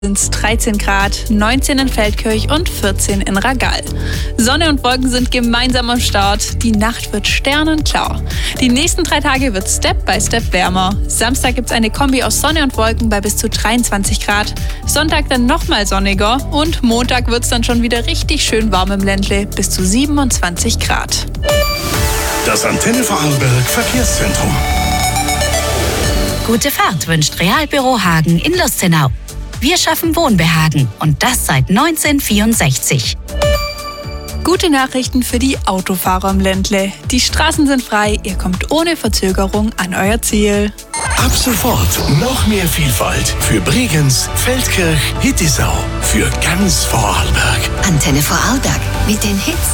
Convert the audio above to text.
sind es 13 Grad, 19 in Feldkirch und 14 in Ragal. Sonne und Wolken sind gemeinsam am Start. Die Nacht wird sternenklar. Die nächsten 3 Tage wird Step by Step wärmer. Samstag gibt es eine Kombi aus Sonne und Wolken bei bis zu 23 Grad. Sonntag dann nochmal sonniger und Montag wird es dann schon wieder richtig schön warm im Ländle, bis zu 27 Grad. Das Antenne Vorarlberg Verkehrszentrum. Gute Fahrt wünscht Realbüro Hagen in Lustenau. Wir schaffen Wohnbehagen und das seit 1964. Gute Nachrichten für die Autofahrer im Ländle. Die Straßen sind frei, ihr kommt ohne Verzögerung an euer Ziel. Ab sofort noch mehr Vielfalt für Bregenz, Feldkirch, Hittisau, für ganz Vorarlberg. Antenne Vorarlberg mit den Hits